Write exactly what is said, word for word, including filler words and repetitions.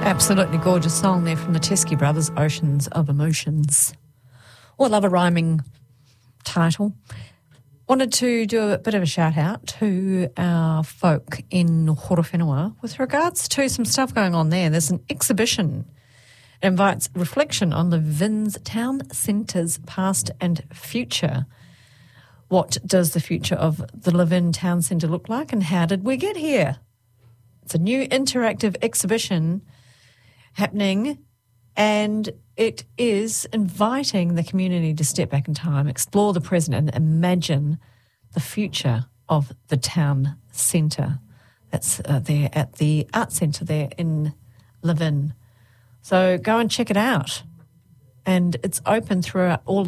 Absolutely gorgeous song there from the Teskey Brothers, Oceans of Emotions. Well, love a rhyming title. Wanted to do a bit of a shout out to our folk in Horowhenua with regards to some stuff going on there. There's an exhibition. It invites reflection on the Vin's Town Centre's past and future. What does the future of the Levin Town Centre look like, and how did we get here? It's a new interactive exhibition happening, and it is inviting the community to step back in time, explore the present and imagine the future of the town centre. That's uh, there at the Art Centre there in Levin. So go and check it out. And it's open throughout all